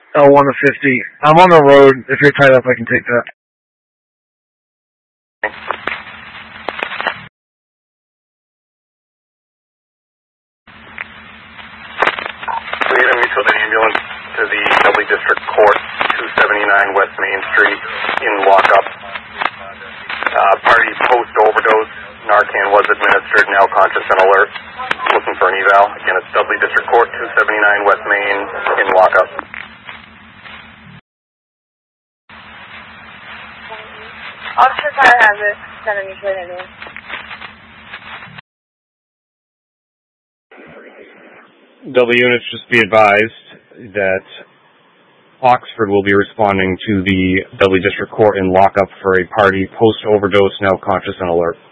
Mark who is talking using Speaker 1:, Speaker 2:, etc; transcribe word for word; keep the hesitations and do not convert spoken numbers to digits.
Speaker 1: L one to fifty. I'm on the road. If you're tied up, I can take that.
Speaker 2: Lead a mutual ambulance to the Dudley District Court, two seventy-nine West Main Street, in lockup. Uh, party post-overdose. Narcan was administered, now conscious and alert. Looking for an eval. Again, it's Dudley District Court, two seventy-nine West Main, in lockup.
Speaker 3: Officer Fire Hazard, Center Mutual Ambulance.
Speaker 4: Double units, just be advised that Oxford will be responding to the Dudley District Court in lockup for a party post-overdose, now conscious and alert.